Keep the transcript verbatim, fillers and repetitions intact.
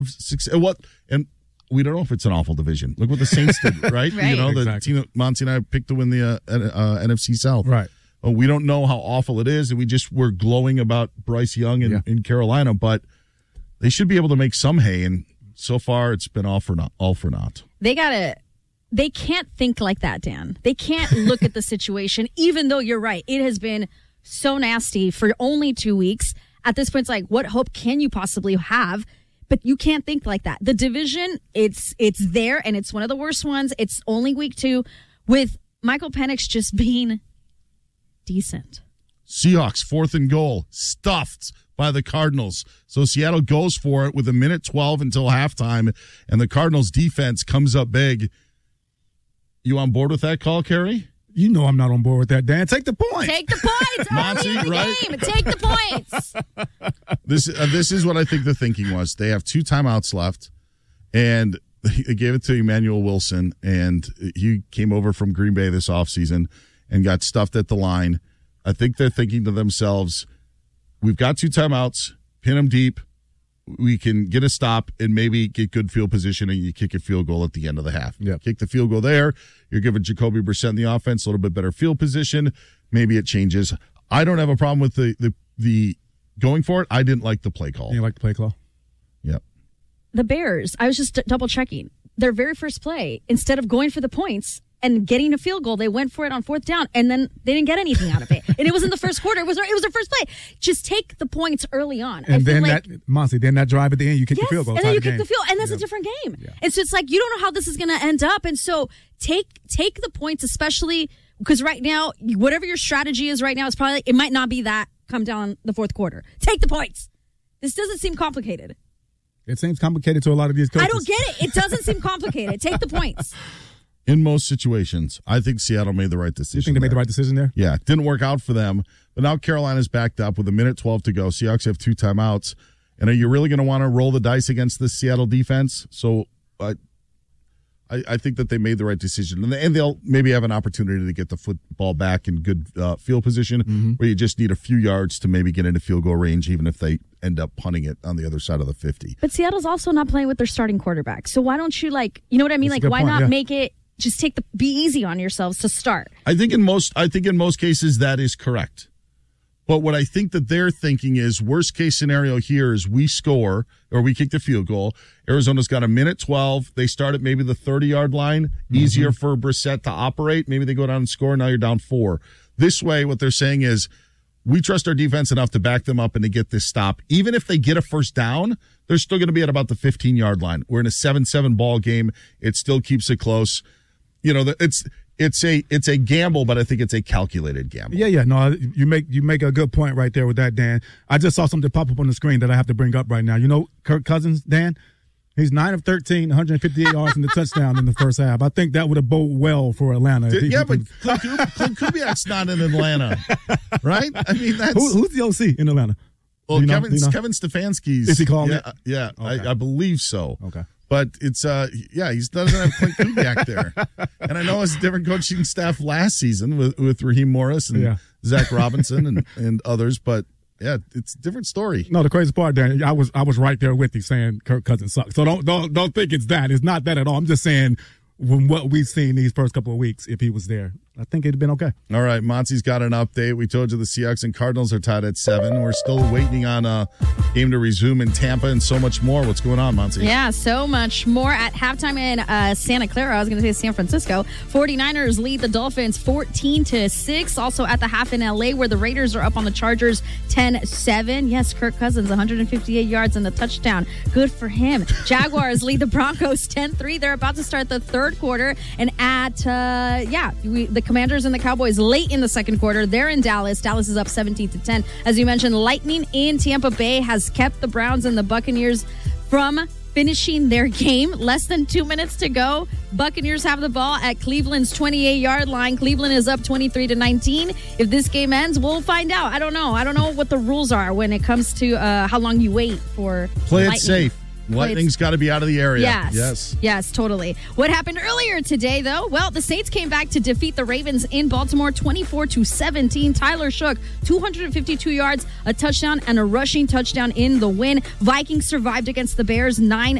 success. What and we don't know if it's an awful division. Look what the Saints did, right? Right. You know, the Exactly. team that Monty and I picked to win the uh, uh, N F C South. Right. Uh, we don't know how awful it is, and we just were glowing about Bryce Young in, Yeah. in Carolina, but they should be able to make some hay, and so far it's been all for not. All for naught. They gotta. They can't think like that, Dan. They can't look at the situation, even though you're right. It has been so nasty for only two weeks. At this point, it's like, what hope can you possibly have? But you can't think like that. The division, it's it's there, and it's one of the worst ones. It's only week two, with Michael Penix just being decent. Seahawks, fourth and goal, stuffed by the Cardinals. So Seattle goes for it with a minute twelve until halftime, and the Cardinals defense comes up big. You on board with that call, Carrie? You know I'm not on board with that, Dan. Take the point. Take the points. Monty, Early in the right? game. Take the points. This uh, this is what I think the thinking was. They have two timeouts left, and they gave it to Emmanuel Wilson, and he came over from Green Bay this offseason and got stuffed at the line. I think they're thinking to themselves, we've got two timeouts, pin them deep, we can get a stop and maybe get good field position, and you kick a field goal at the end of the half. Yep. Kick the field goal there. You're giving Jacoby Brissett in the offense a little bit better field position. Maybe it changes. I don't have a problem with the the, the going for it. I didn't like the play call. You like the play call? Yep. The Bears, I was just double checking. Their very first play, instead of going for the points and getting a field goal, they went for it on fourth down, and then they didn't get anything out of it. And it was in the first quarter. It was it was their first play. Just take the points early on. I And feel then like, that, Monty, then that drive at the end, you kick yes, the field goal. and then tie you the kick game. the field, and that's Yeah. a different game. Yeah. And so it's like you don't know how this is going to end up. And so take take the points, especially because right now, whatever your strategy is right now, is probably it might not be that come down the fourth quarter. Take the points. This doesn't seem complicated. It seems complicated to a lot of these coaches. I don't get it. It doesn't seem complicated. Take the points. In most situations, I think Seattle made the right decision. You think they made the there. right decision there? Yeah, it didn't work out for them. But now Carolina's backed up with a minute twelve to go. Seahawks have two timeouts. And are you really going to want to roll the dice against this Seattle defense? So I, I, I think that they made the right decision. And, they, and they'll maybe have an opportunity to get the football back in good uh, field position Mm-hmm. where you just need a few yards to maybe get into field goal range, even if they end up punting it on the other side of the fifty. But Seattle's also not playing with their starting quarterback. So why don't you, like, you know what I mean? That's a Like, good why point, not yeah. make it, just take the, be easy on yourselves to start. I think in most I think in most cases that is correct. But what I think that they're thinking is worst case scenario here is we score or we kick the field goal. Arizona's got a minute twelve. They start at maybe the thirty-yard line. Mm-hmm. Easier for Brissett to operate. Maybe they go down and score. Now you're down four. This way, what they're saying is we trust our defense enough to back them up and to get this stop. Even if they get a first down, they're still going to be at about the fifteen-yard line. We're in a seven seven ball game. It still keeps it close. You know, it's it's a it's a gamble, but I think it's a calculated gamble. Yeah, yeah. No, you make you make a good point right there with that, Dan. I just saw something pop up on the screen that I have to bring up right now. You know, Kirk Cousins, Dan, he's nine of thirteen, one hundred fifty-eight yards in the touchdown in the first half. I think that would have bode well for Atlanta. if he- Yeah, he but can- Clint Kubi- Clint Kubiak's not in Atlanta, right? I mean, that's Who, who's the O C in Atlanta? well, Do you know? Kevin Do you know? Kevin Stefanski's. Is he calling yeah, it? Yeah, Okay. I, I believe so. Okay. But it's uh yeah, he doesn't have Clint Kubiak there, and I know it's a different coaching staff last season with with Raheem Morris and Yeah. Zach Robinson and and others, but yeah, it's a different story. No, the crazy part, Dan, I was I was right there with you saying Kirk Cousins sucks. So don't don't don't think it's that. It's not that at all. I'm just saying from what we've seen these first couple of weeks, if he was there, I think it'd have been okay. All right, Monty's got an update. We told you the Seahawks and Cardinals are tied at seven. We're still waiting on a game to resume in Tampa and so much more. What's going on, Monty? Yeah, so much more at halftime in uh, Santa Clara. I was going to say San Francisco. 49ers lead the Dolphins fourteen to six. Also at the half in L A, where the Raiders are up on the Chargers ten seven. Yes, Kirk Cousins, one hundred fifty-eight yards and the touchdown. Good for him. Jaguars lead the Broncos ten three. They're about to start the third quarter. And at, uh, yeah, we, the Commanders and the Cowboys late in the second quarter. They're in Dallas. Dallas is up seventeen to ten. As you mentioned, Lightning in Tampa Bay has kept the Browns and the Buccaneers from finishing their game. Less than two minutes to go. Buccaneers have the ball at Cleveland's twenty-eight-yard line. Cleveland is up twenty-three to nineteen. If this game ends, we'll find out. I don't know. I don't know what the rules are when it comes to uh, how long you wait for Play it Lightning. safe. Lightning's got to be out of the area. Yes. Yes. Yes, totally. What happened earlier today, though? Well, the Saints came back to defeat the Ravens in Baltimore twenty-four to seventeen. Tyler Shook, two hundred fifty-two yards, a touchdown, and a rushing touchdown in the win. Vikings survived against the Bears nine